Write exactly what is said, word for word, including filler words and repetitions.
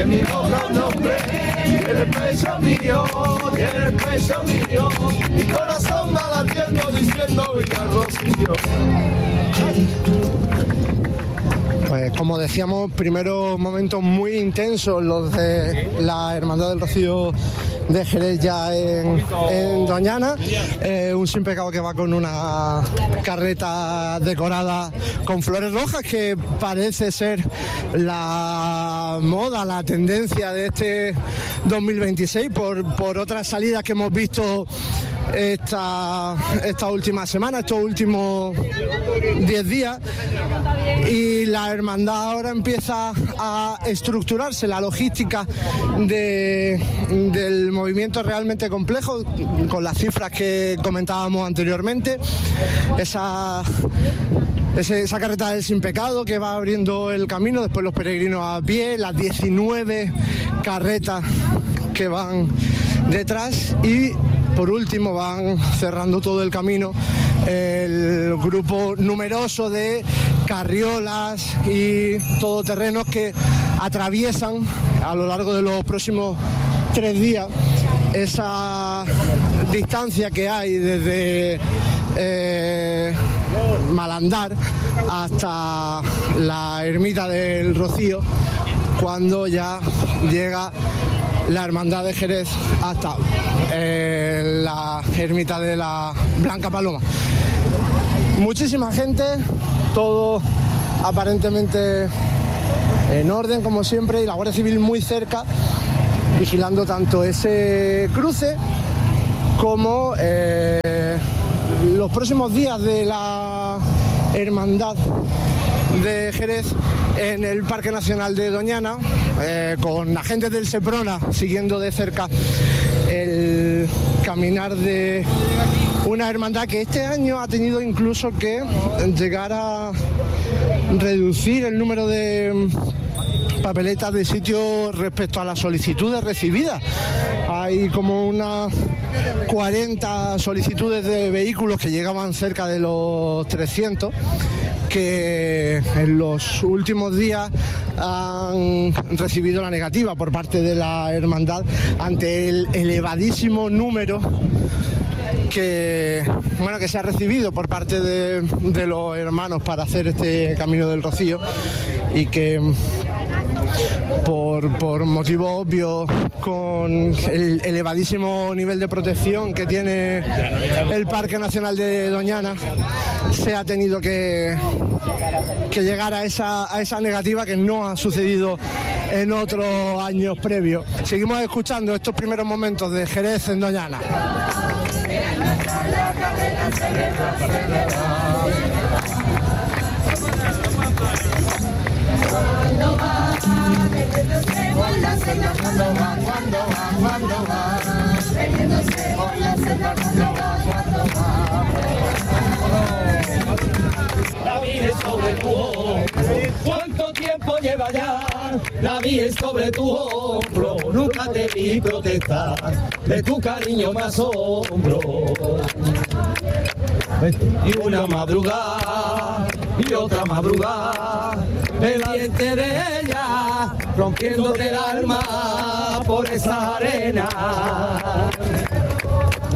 mi boca un nombre, tiene el peso mío, tiene el peso mío, mi corazón va latiendo diciendo Villarrocío. Pues como decíamos, primeros momentos muy intensos los de la Hermandad del Rocío de Jerez ya en, en Doñana, eh, un Sin Pecado que va con una carreta decorada con flores rojas, que parece ser la moda, la tendencia de este dos mil veintiséis por, por otras salidas que hemos visto esta, esta última semana, estos últimos diez días. Y la hermandad ahora empieza a estructurarse, la logística de, del movimiento es realmente complejo, con las cifras que comentábamos anteriormente. Esa, ese, esa carreta del Sin Pecado que va abriendo el camino, después los peregrinos a pie, las diecinueve carretas que van detrás y por último van cerrando todo el camino el grupo numeroso de carriolas y todoterrenos que atraviesan a lo largo de los próximos tres días esa distancia que hay desde eh, Malandar hasta la ermita del Rocío, cuando ya llega la Hermandad de Jerez hasta eh, la ermita de la Blanca Paloma. Muchísima gente, todo aparentemente en orden como siempre, y la Guardia Civil muy cerca, vigilando tanto ese cruce como eh, los próximos días de la Hermandad de Jerez en el Parque Nacional de Doñana, eh, con agentes del Seprona siguiendo de cerca el caminar de una hermandad que este año ha tenido incluso que llegar a reducir el número de papeletas de sitio respecto a las solicitudes recibidas. Hay como unas cuarenta solicitudes de vehículos que llegaban cerca de los trescientos, que en los últimos días han recibido la negativa por parte de la hermandad ante el elevadísimo número que, bueno, que se ha recibido por parte de, de los hermanos para hacer este Camino del Rocío, y que por, por motivos obvios, con el elevadísimo nivel de protección que tiene el Parque Nacional de Doñana, se ha tenido que, que llegar a esa, a esa negativa que no ha sucedido en otros años previos. Seguimos escuchando estos primeros momentos de Jerez en Doñana. Cuando va, perdiéndose por la senda, cuando va, cuando va, cuando va, perdiéndose por la senda, cuando va, cuando va. La vida es sobre tu hombro, ¿cuánto tiempo lleva ya? La vida es sobre tu hombro, nunca te vi protestar de tu cariño me asombro. Y una madrugada y otra madrugada, pendiente de ella, rompiéndote el alma por esa arena.